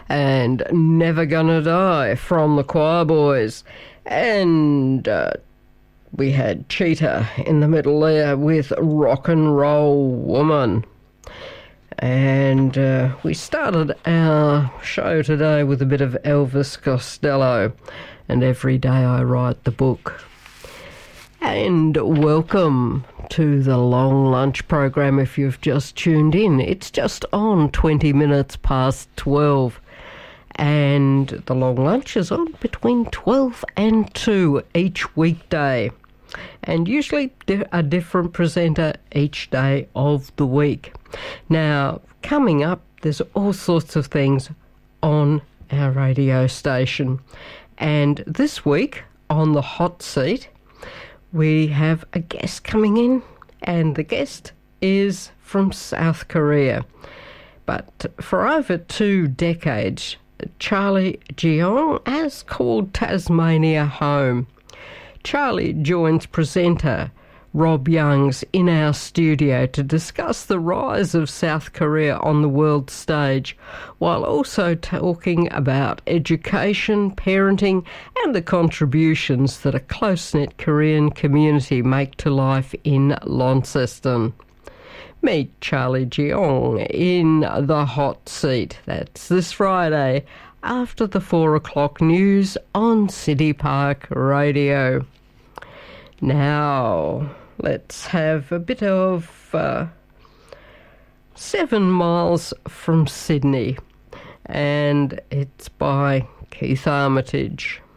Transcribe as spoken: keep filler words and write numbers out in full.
and Never Gonna Die from the Choir Boys. And uh, we had Cheetah in the middle there with Rock and Roll Woman. And uh, we started our show today with a bit of Elvis Costello and Every Day I Write the Book. And welcome to the Long Lunch program if you've just tuned in. It's just on twenty minutes past twelve. And the Long Lunch is on between twelve and two each weekday. And usually a different presenter each day of the week. Now, coming up, there's all sorts of things on our radio station. And this week, on the hot seat, we have a guest coming in, and the guest is from South Korea. But for over two decades, Charlie Jeong has called Tasmania home. Charlie joins presenter Rob Youngs in our studio to discuss the rise of South Korea on the world stage, while also talking about education, parenting, and the contributions that a close-knit Korean community make to life in Launceston. Meet Charlie Jeong in the hot seat. That's this Friday after the four o'clock news on City Park Radio. Now, let's have a bit of uh, Seven Miles from Sydney, and it's by Keith Armitage.